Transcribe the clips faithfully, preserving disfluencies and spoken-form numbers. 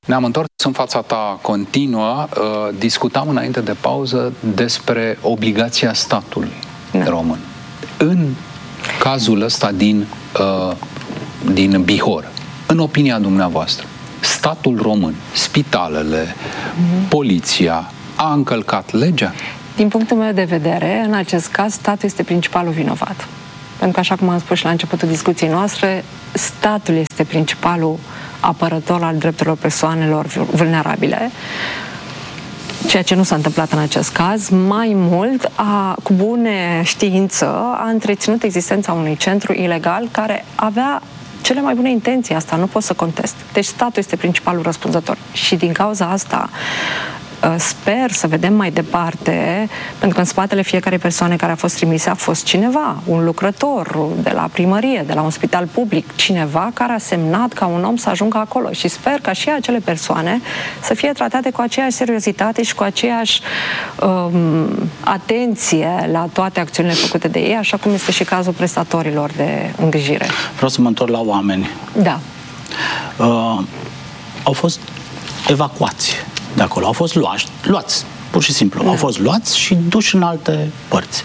Ne-am întors în fața ta continuă. Uh, discutam înainte de pauză despre obligația statului da. român. În cazul ăsta din, uh, din Bihor, în opinia dumneavoastră, statul român, spitalele, mm-hmm. poliția, a încălcat legea? Din punctul meu de vedere, în acest caz, statul este principalul vinovat. Pentru că, așa cum am spus și la începutul discuției noastre, statul este principalul apărător al drepturilor persoanelor vulnerabile, ceea ce nu s-a întâmplat în acest caz. Mai mult, a, cu bune știință, a întreținut existența unui centru ilegal care avea cele mai bune intenții, asta nu pot să contest. Deci statul este principalul răspunzător. Și din cauza asta sper să vedem mai departe, pentru că în spatele fiecarei persoane care a fost trimisă a fost cineva, un lucrător de la primărie, de la un spital public, cineva care a semnat ca un om să ajungă acolo și sper ca și acele persoane să fie tratate cu aceeași seriozitate și cu aceeași um, atenție la toate acțiunile făcute de ei, așa cum este și cazul prestatorilor de îngrijire. Vreau să mă întorc la oameni. Da. Uh, au fost evacuați de acolo. Au fost luați, luați pur și simplu. Da. Au fost luați și duși în alte părți.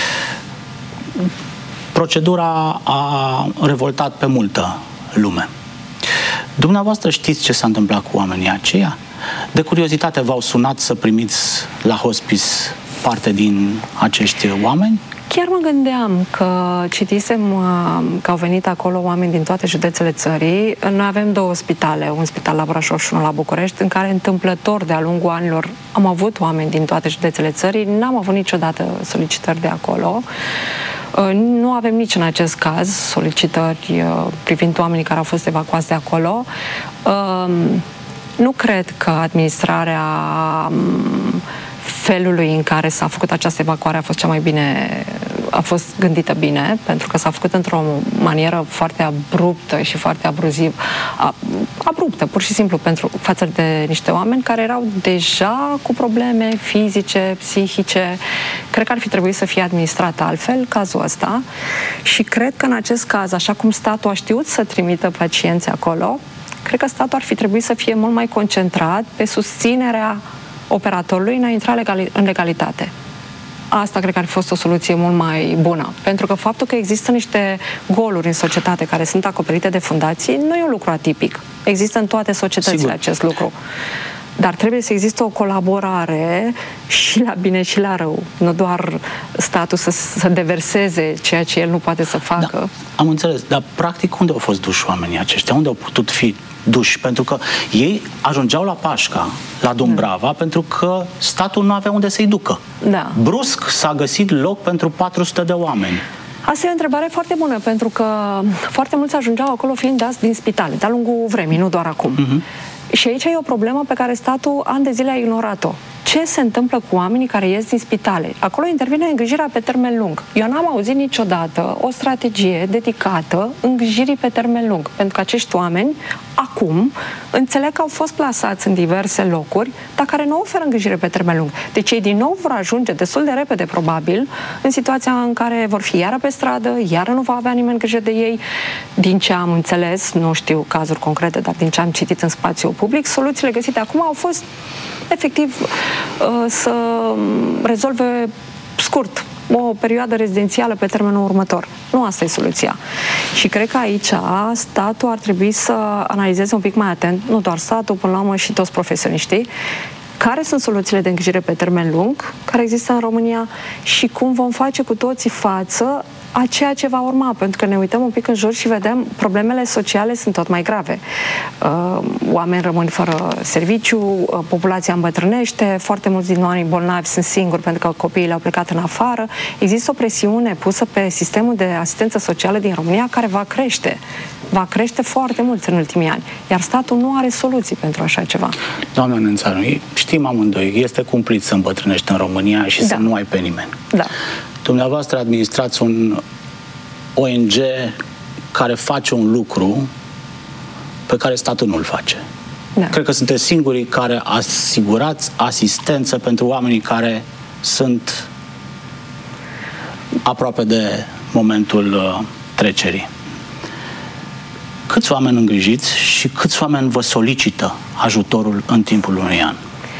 Procedura a revoltat pe multă lume. Dumneavoastră știți ce s-a întâmplat cu oamenii aceia? De curiozitate v-au sunat să primiți la hospice parte din acești oameni? Chiar mă gândeam că citisem că au venit acolo oameni din toate județele țării. Noi avem două spitale, un spital la Brașov și unul la București, în care întâmplător de-a lungul anilor am avut oameni din toate județele țării. N-am avut niciodată solicitări de acolo. Nu avem nici în acest caz solicitări privind oamenii care au fost evacuați de acolo. Nu cred că administrarea felului în care s-a făcut această evacuare a fost cea mai bine, a fost gândită bine, pentru că s-a făcut într-o manieră foarte abruptă și foarte abruziv, abruptă, pur și simplu, pentru față de niște oameni care erau deja cu probleme fizice, psihice. Cred că ar fi trebuit să fie administrat altfel cazul ăsta și cred că în acest caz, așa cum statul a știut să trimită pacienți acolo, cred că statul ar fi trebuit să fie mult mai concentrat pe susținerea operatorului în a intra legali în legalitate. Asta cred că ar fi fost o soluție mult mai bună. Pentru că faptul că există niște goluri în societate care sunt acoperite de fundații nu e un lucru atipic. Există în toate societățile Sigur. acest lucru. Dar trebuie să existe o colaborare și la bine și la rău. Nu doar statul să, să deverseze ceea ce el nu poate să facă. Da, am înțeles. Dar practic unde au fost duși oamenii aceștia? Unde au putut fi duși? Pentru că ei ajungeau la Pașca, la Dumbrava, da. pentru că statul nu avea unde să-i ducă. Da. Brusc s-a găsit loc pentru patru sute de oameni. Asta e o întrebare foarte bună, pentru că foarte mulți ajungeau acolo fiind dați din spitale, de-a lungul vremii, nu doar acum. Uh-huh. Și aici e o problemă pe care statul ani de zile a ignorat-o. Ce se întâmplă cu oamenii care ies din spitale? Acolo intervine îngrijirea pe termen lung. Eu n-am auzit niciodată o strategie dedicată îngrijirii pe termen lung, pentru că acești oameni, acum, înțeleg că au fost plasați în diverse locuri, dar care nu oferă îngrijire pe termen lung. Deci ei din nou vor ajunge destul de repede, probabil, în situația în care vor fi iară pe stradă, iară nu va avea nimeni grijă de ei. Din ce am înțeles, nu știu cazuri concrete, dar din ce am citit în spațiu public, soluțiile găsite acum au fost efectiv să rezolve scurt o perioadă rezidențială pe termenul următor. Nu asta e soluția. Și cred că aici statul ar trebui să analizeze un pic mai atent, nu doar statul, până la urmă și toți profesioniștii, care sunt soluțiile de îngrijire pe termen lung care există în România și cum vom face cu toții față a ceea ce va urma, pentru că ne uităm un pic în jur și vedem problemele sociale sunt tot mai grave. Oameni rămân fără serviciu, populația îmbătrânește, foarte mulți din oamenii bolnavi sunt singuri pentru că copiii le-au plecat în afară. Există o presiune pusă pe sistemul de asistență socială din România care va crește. Va crește foarte mult în ultimii ani. Iar statul nu are soluții pentru așa ceva. Doamna Nețanu, știm amândoi, este cumplit să îmbătrânești în România și da. să nu ai pe nimeni. Da. Dumneavoastră administrați un O N G care face un lucru pe care statul nu-l face. Da. Cred că sunteți singurii care asigurați asistență pentru oamenii care sunt aproape de momentul uh, trecerii. câți oameni îngrijiți și câți oameni vă solicită ajutorul în timpul unui an?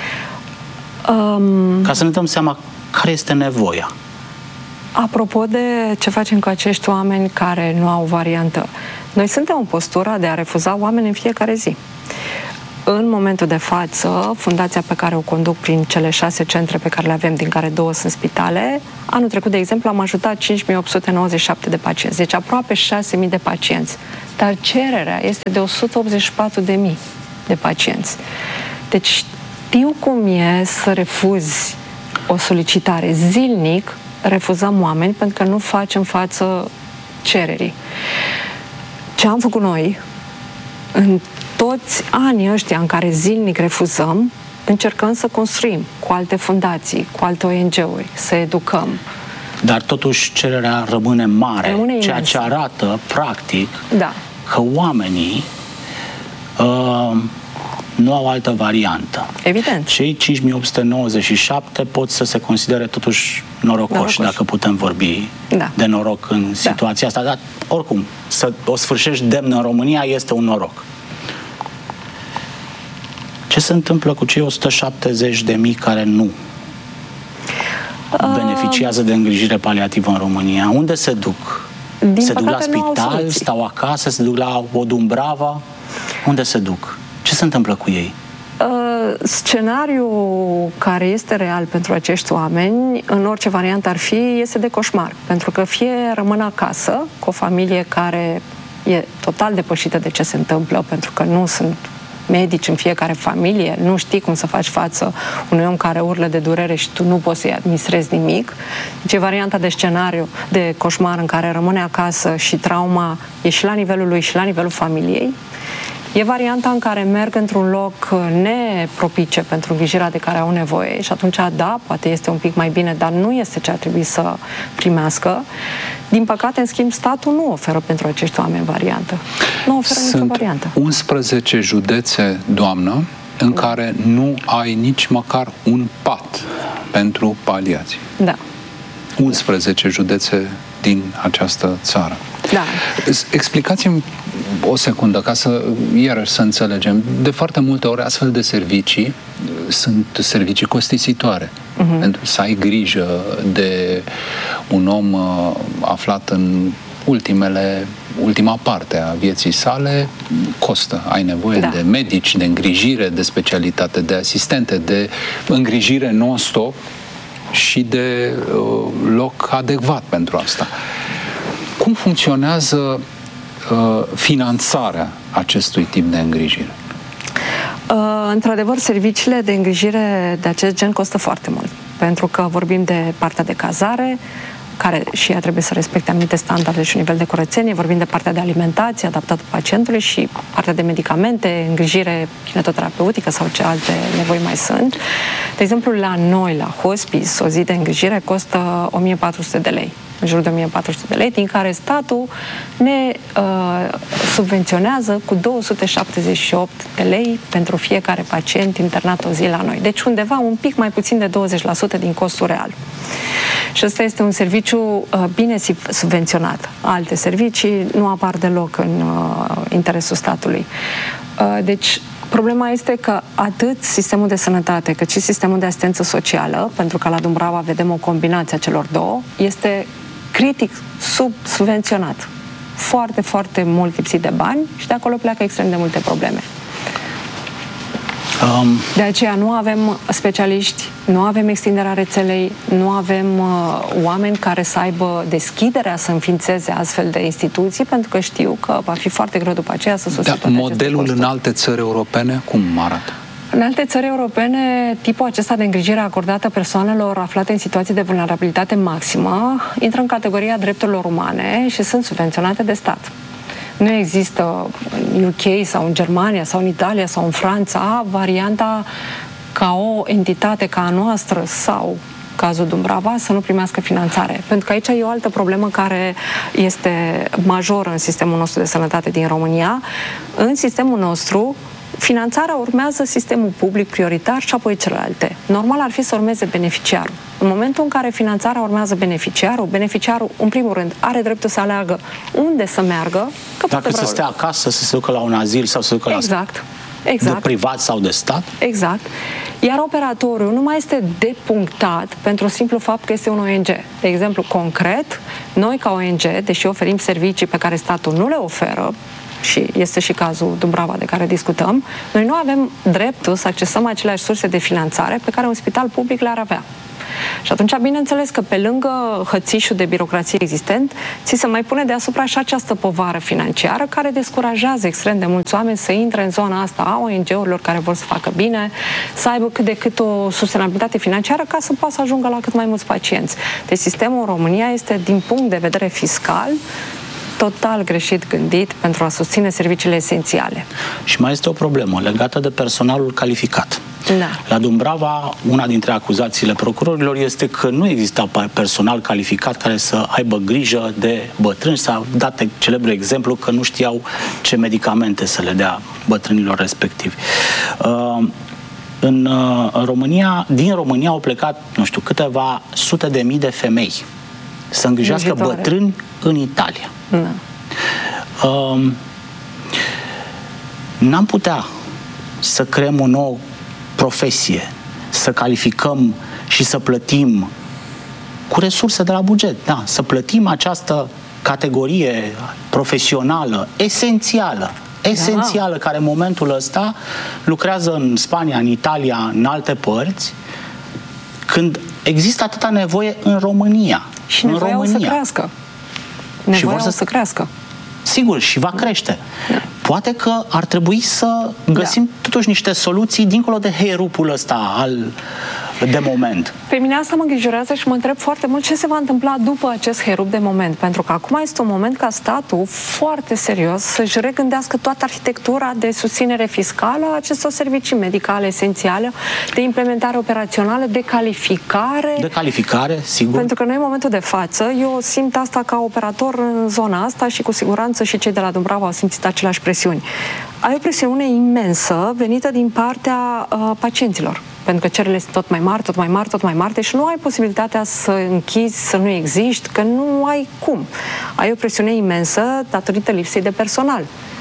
Um, Ca să ne dăm seama care este nevoia. Apropo de ce facem cu acești oameni care nu au variantă, noi suntem în postura de a refuza oameni în fiecare zi. În momentul de față, fundația pe care o conduc prin cele șase centre pe care le avem, din care două sunt spitale, anul trecut, de exemplu, am ajutat cinci mii opt sute nouăzeci și șapte de pacienți, deci aproape șase mii de pacienți. Dar cererea este de o sută optzeci și patru de mii de pacienți. Deci știu cum e să refuzi o solicitare. Zilnic refuzăm oameni pentru că nu facem față cererii. Ce am făcut noi în toți anii ăștia în care zilnic refuzăm, încercăm să construim cu alte fundații, cu alte O N G-uri, să educăm. Dar totuși cererea rămâne mare, rămâne ceea ce arată, practic, da. că oamenii uh, nu au altă variantă. Evident. Cei cinci mii opt sute nouăzeci și șapte pot să se considere totuși norocoși, norocoși. Dacă putem vorbi da. de noroc în da. situația asta. Dar, oricum, să o sfârșești demn în România este un noroc. Ce se întâmplă cu cei o sută șaptezeci de mii care nu beneficiază de îngrijire paliativă în România? Unde se duc? Din se duc la spital, stau acasă, se duc la o Dumbrava? Unde se duc? Ce se întâmplă cu ei? Uh, scenariul care este real pentru acești oameni, în orice variantă ar fi, este de coșmar. Pentru că fie rămân acasă cu o familie care e total depășită de ce se întâmplă, pentru că nu sunt medici în fiecare familie, nu știi cum să faci față unui om care urlă de durere și tu nu poți să-i administrezi nimic. Deci e varianta de scenariu, de coșmar în care rămâne acasă și trauma e și la nivelul lui și la nivelul familiei. E varianta în care merg într-un loc nepropice pentru îngrijirea de care au nevoie și atunci, da, poate este un pic mai bine, dar nu este ce ar trebui să primească. Din păcate, în schimb, statul nu oferă pentru acești oameni variantă. Nu oferă Sunt nicio variantă. unsprezece județe, doamnă, în da. care nu ai nici măcar un pat pentru paliații. Da. unsprezece județe din această țară. Da. Explicați-mi o secundă, ca să, iarăși, să înțelegem. De foarte multe ori, astfel de servicii sunt servicii costisitoare. Uh-huh. Pentru să ai grijă de un om uh, aflat în ultimele, ultima parte a vieții sale, costă. Ai nevoie da. de medici, de îngrijire, de specialitate, de asistente, de îngrijire non-stop și de uh, loc adecvat pentru asta. Cum funcționează uh, finanțarea acestui tip de îngrijire? Uh, într-adevăr, serviciile de îngrijire de acest gen costă foarte mult, pentru că vorbim de partea de cazare, care și ea trebuie să respecte anumite standarde și un nivel de curățenie, vorbim de partea de alimentație adaptată pacientului și partea de medicamente, îngrijire kinetoterapeutică sau ce alte nevoi mai sunt. De exemplu, la noi, la hospice, o zi de îngrijire costă o mie patru sute de lei, în jur de o mie patru sute de lei, din care statul ne uh, subvenționează cu două sute șaptezeci și opt de lei pentru fiecare pacient internat o zi la noi. Deci undeva un pic mai puțin de douăzeci la sută din costul real. Și ăsta este un serviciu uh, bine subvenționat. Alte servicii nu apar deloc în uh, interesul statului. Uh, deci, problema este că atât sistemul de sănătate, cât și sistemul de asistență socială, pentru că la Dumbrava vedem o combinație a celor două, este critic subvenționat. Foarte, foarte mult lipsit de bani și de acolo pleacă extrem de multe probleme. Um. De aceea nu avem specialiști, nu avem extinderea rețelei, nu avem uh, oameni care să aibă deschiderea să înființeze astfel de instituții, pentru că știu că va fi foarte greu după aceea să susțină da, modelul în alte țări europene cum arată? În alte țări europene, tipul acesta de îngrijire acordată persoanelor aflate în situații de vulnerabilitate maximă intră în categoria drepturilor umane și sunt subvenționate de stat. Nu există în U K sau în Germania sau în Italia sau în Franța varianta ca o entitate ca a noastră sau cazul Dumbrava să nu primească finanțare. Pentru că aici e o altă problemă care este majoră în sistemul nostru de sănătate din România. În sistemul nostru finanțarea urmează sistemul public prioritar și apoi celelalte. Normal ar fi să urmeze beneficiarul. În momentul în care finanțarea urmează beneficiarul, beneficiarul, în primul rând, are dreptul să aleagă unde să meargă. Că Dacă să stea acasă, să se ducă la un azil sau să se ducă exact. la exact. de privat sau de stat. Exact. Iar operatorul nu mai este depunctat pentru simplu fapt că este un O N G. De exemplu, concret, noi ca O N G, deși oferim servicii pe care statul nu le oferă, și este și cazul Dumbrava de care discutăm, noi nu avem dreptul să accesăm aceleași surse de finanțare pe care un spital public le-ar avea. Și atunci, bineînțeles că pe lângă hățișul de birocrație existent, ți se mai pune deasupra și această povară financiară care descurajează extrem de mulți oameni să intre în zona asta a O N G-urilor care vor să facă bine, să aibă cât de cât o sustenabilitate financiară ca să poată să ajungă la cât mai mulți pacienți. Deci sistemul în România este, din punct de vedere fiscal, total greșit gândit pentru a susține serviciile esențiale. Și mai este o problemă legată de personalul calificat. Da. La Dumbrava, una dintre acuzațiile procurorilor este că nu exista personal calificat care să aibă grijă de bătrâni. S-a dat celebrul exemplu că nu știau ce medicamente să le dea bătrânilor respectivi. Uh, în uh, România, din România au plecat, nu știu, câteva sute de mii de femei să îngrijească Îngrijitoare. bătrâni în Italia. Da. Uh, n-am putea să creăm o nouă profesie, să calificăm și să plătim cu resurse de la buget, da, să plătim această categorie profesională, esențială, esențială, da, care în momentul ăsta lucrează în Spania, în Italia, în alte părți, când există atâta nevoie în România. Și nevoia o să crească. Nevoia o să crească. Sigur, și va crește. Da. Poate că ar trebui să găsim, da, totuși niște soluții dincolo de heierupul ăsta al, de moment. Pe mine asta mă îngrijorează și mă întreb foarte mult ce se va întâmpla după acest heierup de moment. Pentru că acum este un moment ca statul foarte serios să-și regândească toată arhitectura de susținere fiscală a acestor servicii medicale esențiale, de implementare operațională, de calificare. De calificare, sigur. Pentru că noi în momentul de față, eu simt asta ca operator în zona asta și cu siguranță și cei de la Dumbrava au simțit aceleași presiuni. Ai o presiune imensă venită din partea uh, pacienților. Pentru că cererile sunt tot mai mari, tot mai mari, tot mai mari, deci nu ai posibilitatea să închizi, să nu existi, că nu ai cum. Ai o presiune imensă datorită lipsei de personal,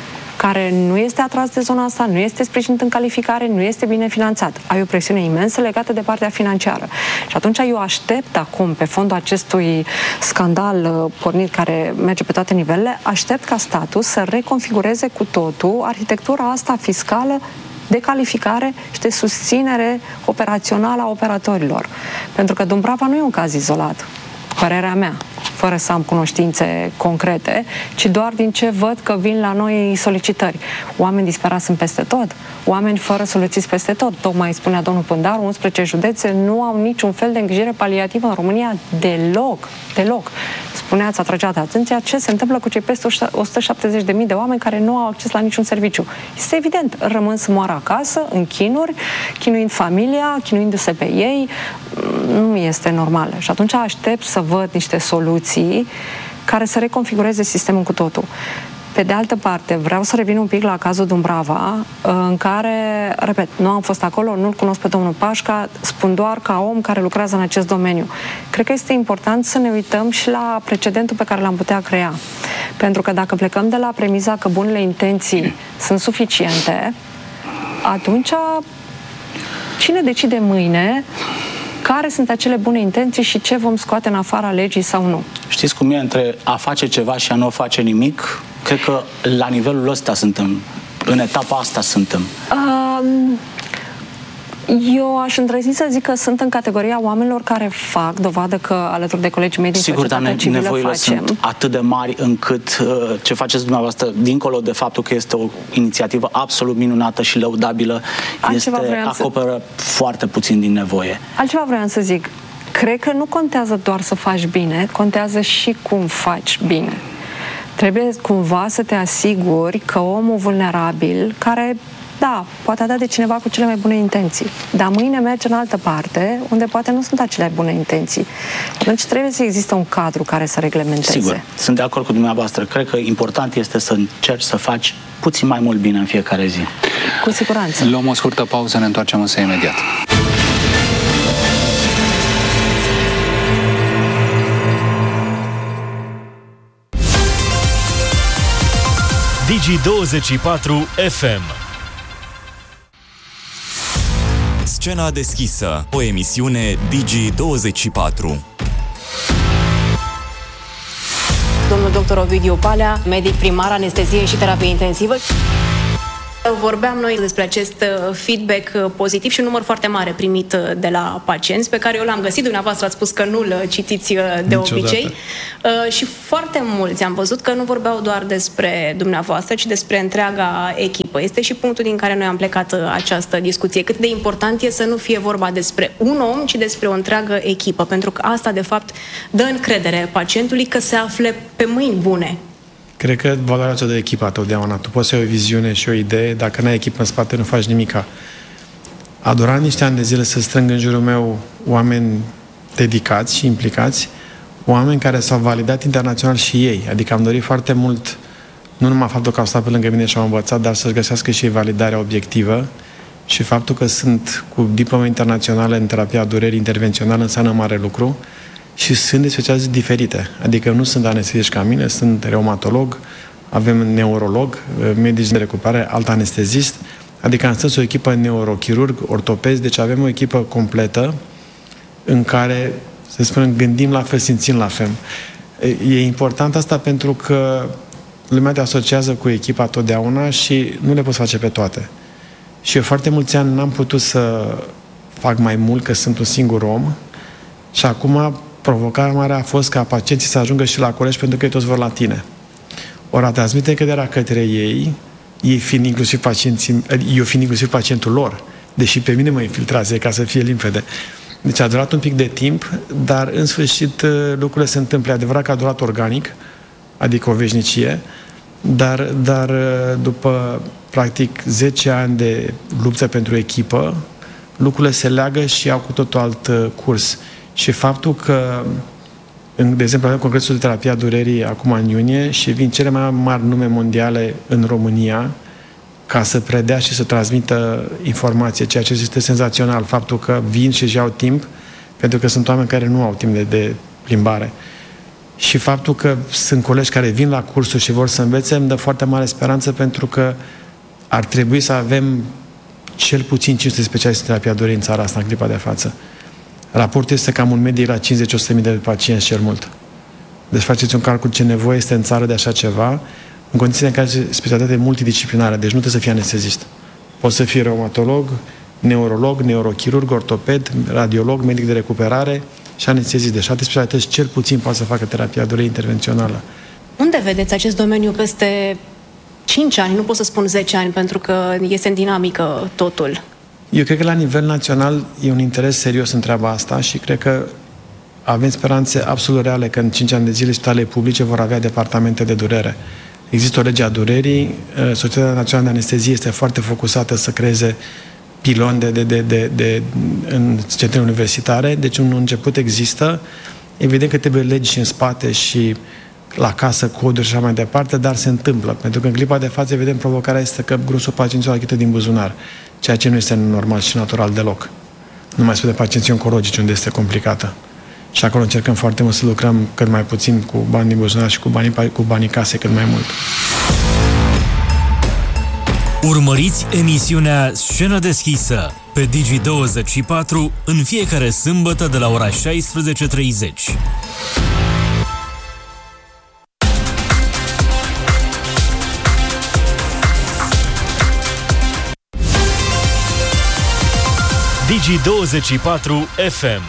care nu este atras de zona asta, nu este sprijinit în calificare, nu este bine finanțat. Ai o presiune imensă legată de partea financiară. Și atunci eu aștept acum, pe fondul acestui scandal pornit care merge pe toate nivelele, aștept ca statul să reconfigureze cu totul arhitectura asta fiscală de calificare și de susținere operațională a operatorilor. Pentru că Dumbrava nu e un caz izolat, părerea mea, fără să am cunoștințe concrete, ci doar din ce văd că vin la noi solicitări. Oameni disperați sunt peste tot, oameni fără soluții peste tot. Tocmai spunea domnul Pândaru, unsprezece județe nu au niciun fel de îngrijire paliativă în România, deloc, deloc. Spuneați, atrageați atenția, ce se întâmplă cu cei peste o sută șaptezeci de mii de oameni care nu au acces la niciun serviciu. Este evident, rămân să moară acasă, în chinuri, chinuind familia, chinuindu-se pe ei, nu este normal. Și atunci aștept să văd niște soluții care să reconfigureze sistemul cu totul. Pe de altă parte, vreau să revin un pic la cazul Dumbrava, în care, repet, nu am fost acolo, nu-l cunosc pe domnul Pașca, spun doar ca om care lucrează în acest domeniu. Cred că este important să ne uităm și la precedentul pe care l-am putea crea. Pentru că dacă plecăm de la premiza că bunele intenții sunt suficiente, atunci cine decide mâine care sunt acele bune intenții și ce vom scoate în afara legii sau nu? Știți cum e între a face ceva și a nu face nimic? Cred că la nivelul ăsta suntem, în etapa asta suntem. Um, eu aș îndrăzni să zic că sunt în categoria oamenilor care fac dovadă că alături de colegii mei din sigur, societatea civilă nevoile facem. sunt atât de mari încât uh, ce faceți dumneavoastră, dincolo de faptul că este o inițiativă absolut minunată și lăudabilă, Altceva este, acoperă să... foarte puțin din nevoie. Altceva vreau să zic. Cred că nu contează doar să faci bine, contează și cum faci bine. Trebuie cumva să te asiguri că omul vulnerabil, care da, poate a dat de cineva cu cele mai bune intenții, dar mâine merge în altă parte, unde poate nu sunt acele bune intenții. Atunci trebuie să existe un cadru care să reglementeze. Sigur, sunt de acord cu dumneavoastră. Cred că important este să încerci să faci puțin mai mult bine în fiecare zi. Cu siguranță. Luăm o scurtă pauză, ne întoarcem însă imediat. Digi douăzeci și patru F M. Scena deschisă, o emisiune Digi douăzeci și patru. Domnul doctor Ovidiu Palea, medic primar, anestezie și terapie intensivă. Vorbeam noi despre acest feedback pozitiv și un număr foarte mare primit de la pacienți, pe care eu l-am găsit, dumneavoastră ați spus că nu-l citiți de Niciodată. obicei. Și foarte mulți am văzut că nu vorbeau doar despre dumneavoastră, ci despre întreaga echipă. Este și punctul din care noi am plecat această discuție. Cât de important e să nu fie vorba despre un om, ci despre o întreagă echipă, pentru că asta, de fapt, dă încredere pacientului că se afle pe mâini bune. Cred că valoarea cea de echipă totdeauna. Tu poți să ai o viziune și o idee, dacă n-ai echipă în spate, nu faci nimica. A durat niște ani de zile să strâng în jurul meu oameni dedicați și implicați, oameni care s-au validat internațional și ei. Adică am dorit foarte mult, nu numai faptul că au stat pe lângă mine și au învățat, dar să-și găsească și ei validarea obiectivă și faptul că sunt cu diplome internaționale în terapia durerii intervențională înseamnă mare lucru. Și sunt de specialități diferite. Adică nu sunt anesteziști ca mine, sunt reumatolog, avem neurolog, medici de recuperare, alt anestezist. Adică am strâns o echipă neurochirurg, ortopezi, deci avem o echipă completă în care, să spunem, gândim la fel, simțim la fel. E important asta pentru că lumea te asociază cu echipa totdeauna și nu le poți face pe toate. Și eu foarte mulți ani n-am putut să fac mai mult, că sunt un singur om, și acum provocarea mare a fost ca pacienții să ajungă și la colegi, pentru că ei toți vor la tine. Ori a transmite încrederea către ei, ei fiind inclusiv pacienții, eu fiind inclusiv pacientul lor, deși pe mine mă infiltrase, ca să fie limpede. Deci a durat un pic de timp, dar în sfârșit lucrurile se întâmplă. E adevărat că a durat organic, adică o veșnicie, dar, dar după practic zece ani de luptă pentru echipă, lucrurile se leagă și au cu totul alt curs. Și faptul că, de exemplu, avem Congresul de Terapie a Durerii acum în iunie și vin cele mai mari nume mondiale în România ca să predea și să transmită informație, ceea ce este senzațional. Faptul că vin și își iau timp, pentru că sunt oameni care nu au timp de, de plimbare. Și faptul că sunt colegi care vin la cursuri și vor să învețe, îmi dă foarte mare speranță, pentru că ar trebui să avem cel puțin cinci sute specialiști în terapia durerii în țara asta, în clipa de față. Raportul este cam un medie la cincizeci la o sută de mii de pacienți cel mult. Deci faceți un calcul ce nevoie este în țară de așa ceva, în condițiile în care este specialitate multidisciplinară, deci nu trebuie să fii anestezist. Poți să fii reumatolog, neurolog, neurochirurg, ortoped, radiolog, medic de recuperare și anestezist. Deci alte specialități cel puțin poate să facă terapia durerii intervențională. Unde vedeți acest domeniu peste cinci ani? Nu pot să spun zece ani, pentru că este în dinamică totul. Eu cred că la nivel național e un interes serios în treaba asta și cred că avem speranțe absolut reale că în cinci ani de zile spitalele publice vor avea departamente de durere. Există o lege a durerii, Societatea Națională de Anestezie este foarte focusată să creeze piloni de, de, de, de, de, în centre universitare, deci un început există. Evident că trebuie legi și în spate și la casă, coduri și așa mai departe, dar se întâmplă. Pentru că în clipa de față, vedem, provocarea este că grosul pacienților achită din buzunar, ceea ce nu este normal și natural deloc. Nu mai spune de pacienții oncologici, unde este complicată. Și acolo încercăm foarte mult să lucrăm cât mai puțin cu bani din buzunar și cu banii, cu banii case cât mai mult. Urmăriți emisiunea Scenă deschisă pe Digi douăzeci și patru în fiecare sâmbătă de la ora șaisprezece treizeci. Digi douăzeci și patru F M.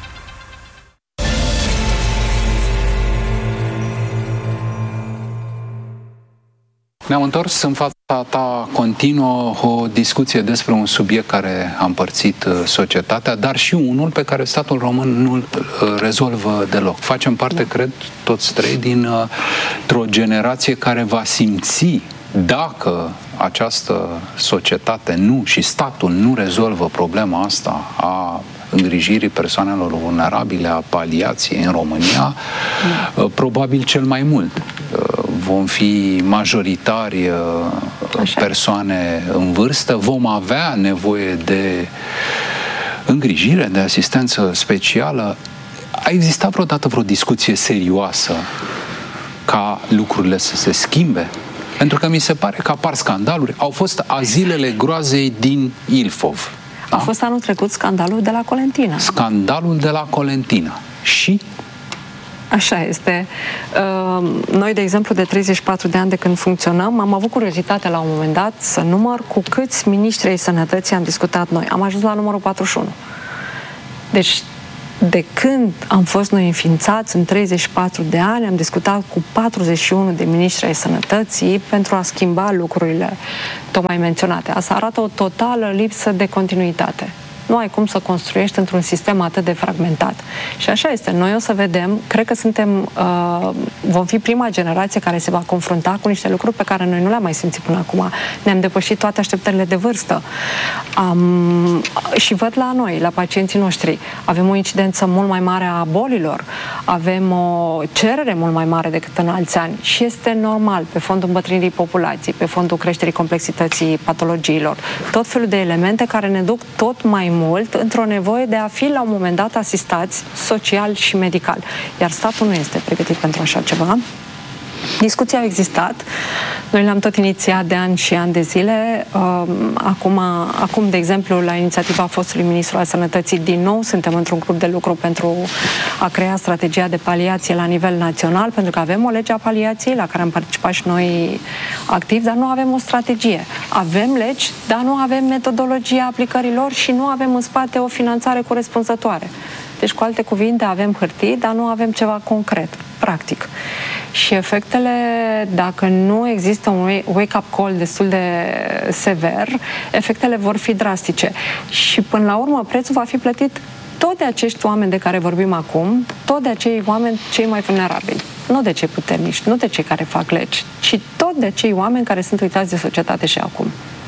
Ne-am întors în fața ta, continuă o discuție despre un subiect care a împărțit societatea, dar și unul pe care statul român nu îl rezolvă deloc. Facem parte, cred, toți trei, dintr-o generație care va simți dacă această societate nu și statul nu rezolvă problema asta a îngrijirii persoanelor vulnerabile, a paliației în România, mm. probabil cel mai mult. Vom fi majoritari Așa. persoane în vârstă, vom avea nevoie de îngrijire, de asistență specială. A existat vreodată vreo discuție serioasă ca lucrurile să se schimbe? Pentru că mi se pare că apar scandaluri. Au fost azilele groazei din Ilfov. Da? A fost anul trecut scandalul de la Colentina. Scandalul de la Colentina. Și? Așa este. Noi, de exemplu, de treizeci și patru de ani de când funcționăm, am avut curiozitate la un moment dat să număr cu câți miniștri ai sănătății am discutat noi. Am ajuns la numărul patruzeci și unu. Deci, de când am fost noi înființați, în treizeci și patru de ani, am discutat cu patruzeci și unu de miniștri ai sănătății pentru a schimba lucrurile tocmai menționate. Asta arată o totală lipsă de continuitate. Nu ai cum să construiești într-un sistem atât de fragmentat. Și așa este. Noi o să vedem, cred că suntem, uh, vom fi prima generație care se va confrunta cu niște lucruri pe care noi nu le-am mai simțit până acum. Ne-am depășit toate așteptările de vârstă. Um, și văd la noi, la pacienții noștri, avem o incidență mult mai mare a bolilor, avem o cerere mult mai mare decât în alți ani și este normal, pe fondul îmbătrânirii populației, pe fondul creșterii complexității patologiilor, tot felul de elemente care ne duc tot mai mult într-o nevoie de a fi la un moment dat asistați social și medical. Iar statul nu este pregătit pentru așa ceva. Discuții au existat. Noi le-am tot inițiat de ani și ani de zile. Acum, acum, de exemplu, la inițiativa fostului ministru al Sănătății, din nou suntem într-un grup de lucru pentru a crea strategia de paliație la nivel național, pentru că avem o lege a paliației la care am participat și noi activ, dar nu avem o strategie. Avem legi, dar nu avem metodologia aplicărilor și nu avem în spate o finanțare corespunzătoare. Deci, cu alte cuvinte, avem hârtii, dar nu avem ceva concret, practic. Și efectele, dacă nu există un wake-up call destul de sever, efectele vor fi drastice. Și, până la urmă, prețul va fi plătit tot de acești oameni de care vorbim acum, tot de acei oameni cei mai vulnerabili. Nu de cei puternici, nu de cei care fac legi, ci tot de acei oameni care sunt uitați de societate și acum.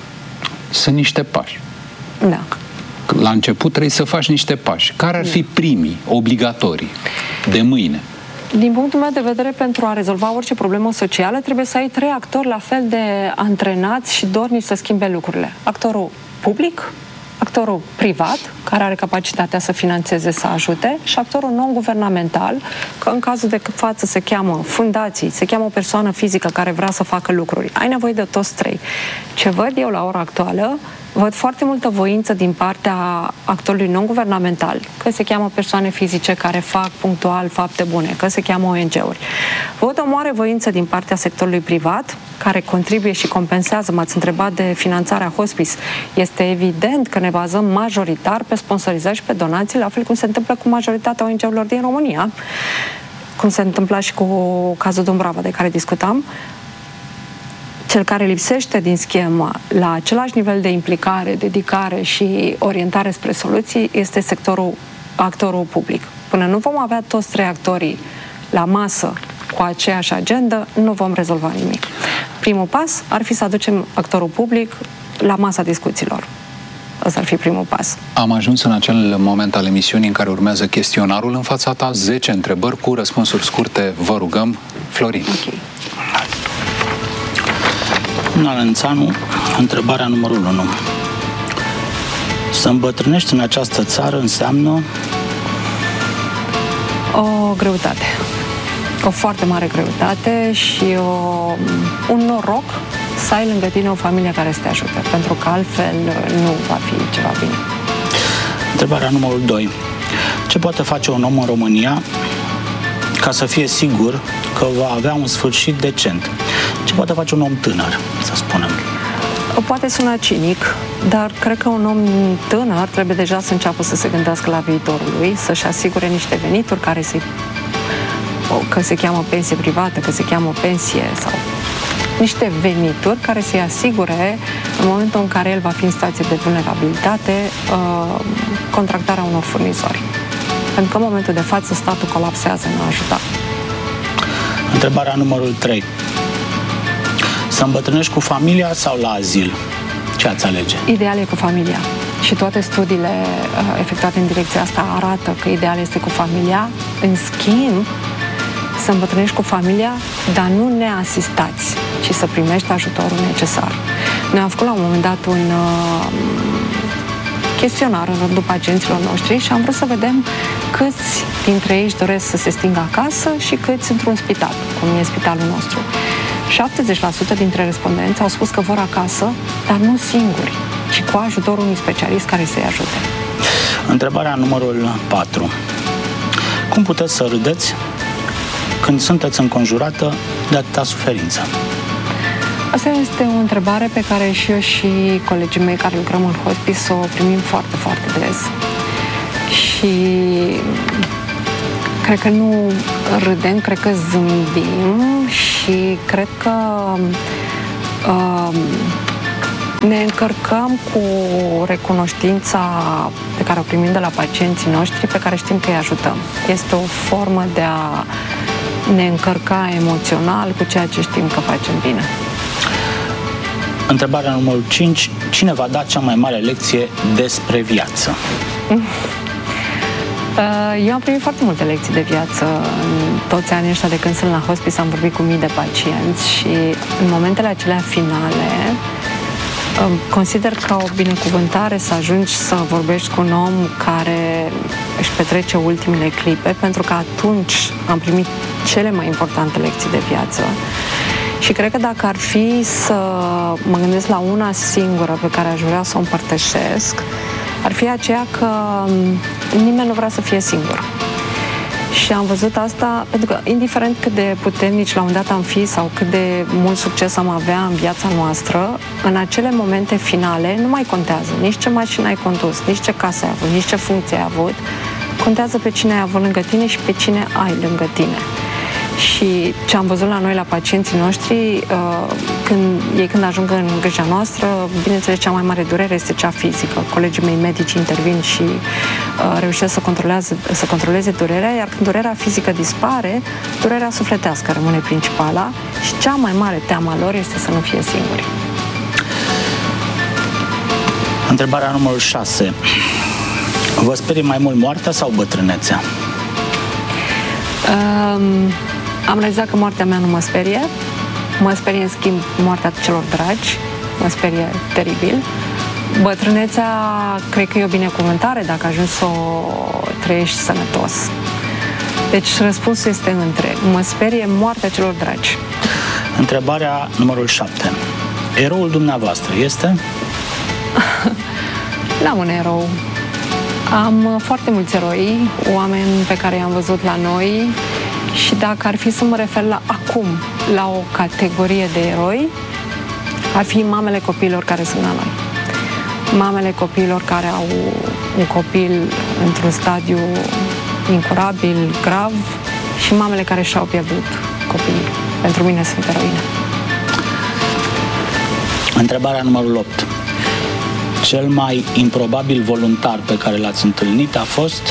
Sunt niște pași. Da. La început trebuie să faci niște pași. Care ar fi primii, obligatorii, de mâine? Din punctul meu de vedere, pentru a rezolva orice problemă socială, trebuie să ai trei actori la fel de antrenați și dornici să schimbe lucrurile. Actorul public, actorul privat, care are capacitatea să financeze, să ajute, și actorul non-guvernamental, că în cazul de față se cheamă fundații, se cheamă o persoană fizică care vrea să facă lucruri. Ai nevoie de toți trei. Ce văd eu la ora actuală, văd foarte multă voință din partea actorului non-guvernamental, că se cheamă persoane fizice care fac punctual fapte bune, că se cheamă O N G-uri. Văd o mare voință din partea sectorului privat, care contribuie și compensează. M-ați întrebat de finanțarea hospice. Este evident că ne bazăm majoritar pe sponsorizări și pe donații, la fel cum se întâmplă cu majoritatea O N G-urilor din România, cum se întâmpla și cu cazul Dumbrava de care discutam. Cel care lipsește din schemă la același nivel de implicare, dedicare și orientare spre soluții este sectorul, actorul public. Până nu vom avea toți trei actorii la masă cu aceeași agendă, nu vom rezolva nimic. Primul pas ar fi să aducem actorul public la masa discuțiilor. Ăsta ar fi primul pas. Am ajuns în acel moment al emisiunii în care urmează chestionarul în fața ta, zece întrebări cu răspunsuri scurte. Vă rugăm, Florin. Ok. Nalențanu, întrebarea numărul unu. Să îmbătrânești în această țară înseamnă? O greutate. O foarte mare greutate și o, un noroc să ai lângă tine o familie care să te ajute, pentru că altfel nu va fi ceva bine. Întrebarea numărul doi. Ce poate face un om în România ca să fie sigur că va avea un sfârșit decent? Ce poate face un om tânăr, să spunem? Poate suna cinic, dar cred că un om tânăr trebuie deja să înceapă să se gândească la viitorul lui, să-și asigure niște venituri care se, că se cheamă pensie privată, că se cheamă pensie sau niște venituri care să-i asigure în momentul în care el va fi în situație de vulnerabilitate contractarea unor furnizori. Pentru că în momentul de față statul colapsează în a ajuta. Întrebarea numărul trei. Să îmbătrânești cu familia sau la azil? Ce ați alege? Ideal e cu familia. Și toate studiile uh, efectuate în direcția asta arată că ideal este cu familia. În schimb, să îmbătrânești cu familia, dar nu neasistați, ci să primești ajutorul necesar. Noi am făcut la un moment dat un uh, chestionar în rândul pacienților noștri și am vrut să vedem câți dintre ei își doresc să se stingă acasă și câți într-un spital, cum e spitalul nostru. șaptezeci la sută dintre respondenți au spus că vor acasă, dar nu singuri, ci cu ajutorul unui specialist care să-i ajute. Întrebarea numărul patru. Cum puteți să râdeți când sunteți înconjurată de atâta suferință? Asta este o întrebare pe care și eu și colegii mei care lucrăm în hospice o primim foarte, foarte des. Și cred că nu râdem, cred că zâmbim și cred că uh, ne încărcăm cu recunoștința pe care o primim de la pacienții noștri, pe care știm că îi ajutăm. Este o formă de a ne încărca emoțional cu ceea ce știm că facem bine. Întrebarea numărul cinci. Cine v-a dat cea mai mare lecție despre viață? Eu am primit foarte multe lecții de viață în toți anii ăștia de când sunt la hospice, am vorbit cu mii de pacienți și în momentele acelea finale consider ca o binecuvântare să ajungi să vorbești cu un om care își petrece ultimele clipe, pentru că atunci am primit cele mai importante lecții de viață. Și cred că dacă ar fi să mă gândesc la una singură pe care aș vrea să o împărtășesc, ar fi aceea că nimeni nu vrea să fie singur. Și am văzut asta pentru că, indiferent cât de puternici la un dat am fi sau cât de mult succes am avea în viața noastră, în acele momente finale nu mai contează nici ce mașină ai condus, nici ce casă ai avut, nici ce funcție ai avut. Contează pe cine ai avut lângă tine și pe cine ai lângă tine. Și ce am văzut la noi, la pacienții noștri, uh, când, ei când ajung în grija noastră, bineînțeles, cea mai mare durere este cea fizică. Colegii mei medici intervin și uh, reușesc să controleze, să controleze durerea, iar când durerea fizică dispare, durerea sufletească rămâne principala și cea mai mare teamă lor este să nu fie singuri. Întrebarea numărul șase. Vă sperie mai mult moartea sau bătrânețea? Um, Am realizat că moartea mea nu mă sperie, mă sperie în schimb moartea celor dragi, mă sperie teribil. Bătrânețea cred că e o binecuvântare dacă ajungi să o trăiești sănătos. Deci răspunsul este între. Mă sperie moartea celor dragi. Întrebarea numărul șapte. Eroul dumneavoastră este? N-am un erou. Am foarte mulți eroi, oameni pe care i-am văzut la noi. Și dacă ar fi să mă refer la acum, la o categorie de eroi, ar fi mamele copiilor care sunt la noi. Mamele copiilor care au un copil într-un stadiu incurabil, grav, și mamele care și-au pierdut copiii. Pentru mine sunt eroine. Întrebarea numărul opt. Cel mai improbabil voluntar pe care l-ați întâlnit a fost?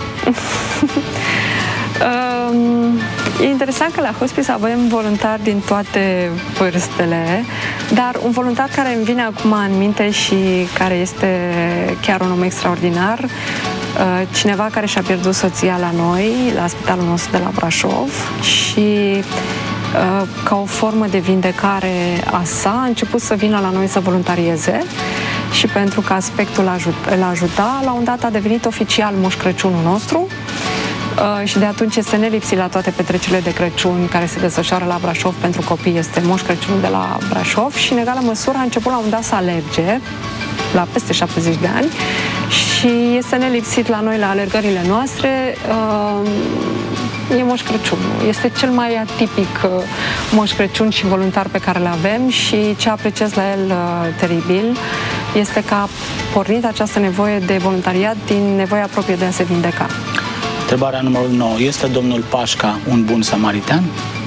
Um, e interesant că la hospice avem voluntari din toate vârstele, dar un voluntar care îmi vine acum în minte și care este chiar un om extraordinar, uh, cineva care și-a pierdut soția la noi, la spitalul nostru de la Brașov, și uh, ca o formă de vindecare a sa a început să vină la noi să voluntarieze. Și pentru că aspectul îl ajuta, la un dat a devenit oficial Moș Crăciunul nostru. Uh, și de atunci este nelipsit la toate petrecerile de Crăciun care se desfășoară la Brașov pentru copii, este Moș Crăciunul de la Brașov și în egală măsură a început la un dat să alerge la peste șaptezeci de ani și este nelipsit la noi la alergările noastre. Uh, e Moș Crăciunul. Este cel mai atipic uh, Moș Crăciun și voluntar pe care le avem și ce apreciez la el uh, teribil este că a pornit această nevoie de voluntariat din nevoia proprie de a se vindeca. Întrebarea numărul nouă. Este domnul Pașca un bun samaritan?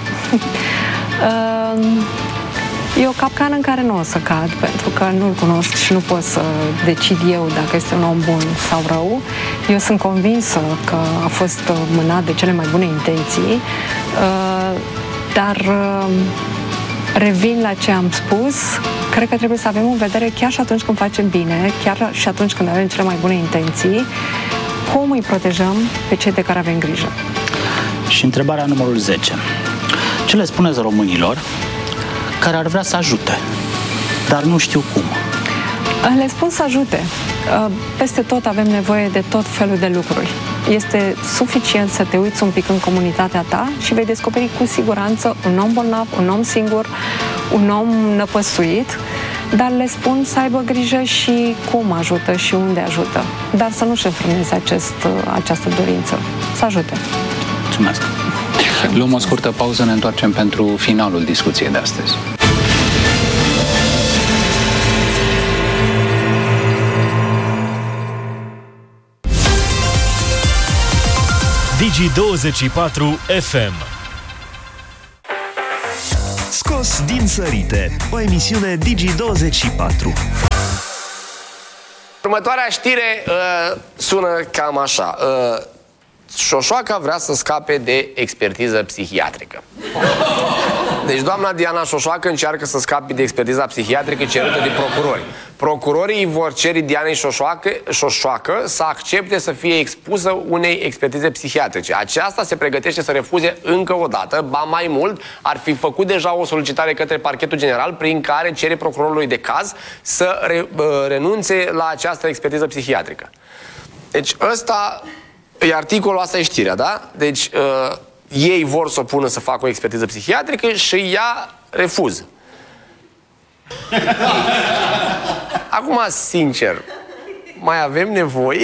E o capcană în care nu o să cad, pentru că nu-l cunosc și nu pot să decid eu dacă este un om bun sau rău. Eu sunt convinsă că a fost mânat de cele mai bune intenții, dar Revin la ce am spus, cred că trebuie să avem în vedere chiar și atunci când facem bine, chiar și atunci când avem cele mai bune intenții, cum îi protejăm pe cei de care avem grijă. Și întrebarea numărul zece. Ce le spuneți românilor care ar vrea să ajute, dar nu știu cum? Le spun să ajute. Peste tot avem nevoie de tot felul de lucruri. Este suficient să te uiți un pic în comunitatea ta și vei descoperi cu siguranță un om bolnav, un om singur, un om năpăstuit, dar le spun să aibă grijă și cum ajută și unde ajută. Dar să nu-și înfrâneze acest, această dorință. Să ajute. Mulțumesc. Luăm o scurtă pauză, ne întoarcem pentru finalul discuției de astăzi. Digi douăzeci și patru F M. Scos din sărite, o emisiune Digi douăzeci și patru. Următoarea știre uh, sună cam așa. Uh, Șoșoaca vrea să scape de expertiză psihiatrică. Deci doamna Diana Șoșoacă încearcă să scape de expertiza psihiatrică cerută de procurori. Procurorii vor cere Dianei Șoșoacă, Șoșoacă să accepte să fie expusă unei expertize psihiatrice. Aceasta se pregătește să refuze încă o dată, ba mai mult, ar fi făcut deja o solicitare către Parchetul General prin care cere procurorului de caz să re, renunțe la această expertiză psihiatrică. Deci ăsta e articolul, asta e știrea, da? Deci uh, ei vor să o pună să facă o expertiză psihiatrică și ea refuză. Acum, sincer, mai avem nevoie?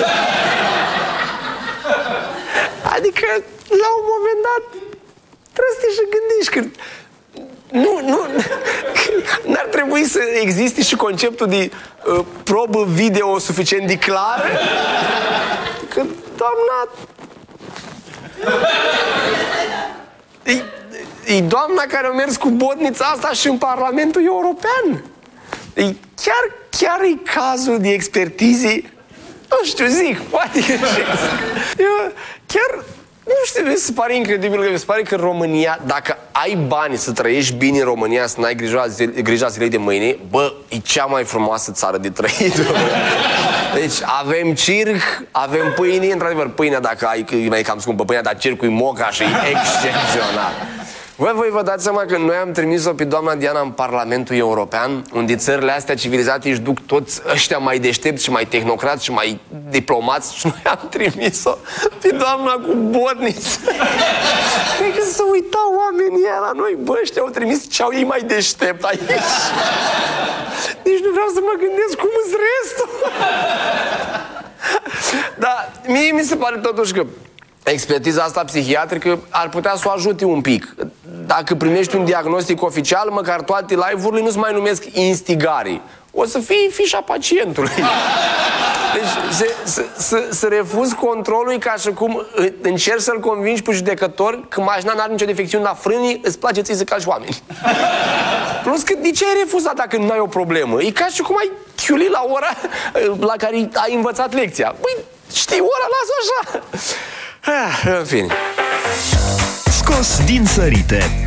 Adică, la un moment dat, trebuie să te și gândești că nu, nu, n-ar trebui să existe și conceptul de uh, probă video suficient de clară? Că, doamna... E, e doamna care a mers cu botnița asta și în Parlamentul European. E chiar, chiar e cazul de expertize, nu știu, zic, poate că eu, chiar, nu știu, mi se pare incredibil, că mi se pare că în România, dacă ai bani să trăiești bine în România, să n-ai grija, grija zilei de mâine, bă, e cea mai frumoasă țară de trăit. Deci avem circ, avem pâine, într-adevăr, pâinea, dacă ai, e mai cam scumpă pâinea, dar circul e moca și e excepțional. Voi, voi vă dați seama că noi am trimis-o pe doamna Diana în Parlamentul European, unde țările astea civilizate își duc toți ăștia mai deștepți și mai tehnocrați și mai diplomați și noi am trimis-o pe doamna cu botniță. Cred că să uitau oamenii ăia la noi, bă, ăștia au trimis ce au ei mai deștept aici. Deci nu vreau să mă gândesc cum îți restul. Dar mie mi se pare totuși că expertiza asta psihiatrică ar putea să o ajute un pic. Dacă primești un diagnostic oficial, măcar toate live-urile nu se mai numesc instigare. O să fie fișa pacientului. Deci să, să, să, să refuzi controlul ca și cum încerci să-l convingi pe judecător că mașina n-are nicio defecțiune la frânii, îți place ție să calci oameni. Plus că de ce ai refuzat dacă nu ai o problemă? E ca și cum ai chiulit la ora la care ai învățat lecția. Păi, știi, ora, lasă așa. Ah, în fine. Scos din sărite,